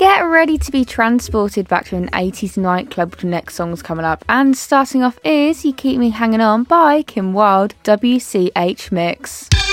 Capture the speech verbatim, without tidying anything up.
Get ready to be transported back to an eighties nightclub with the next song's coming up. And starting off is You Keep Me Hanging On by Kim Wilde, W C H Mix.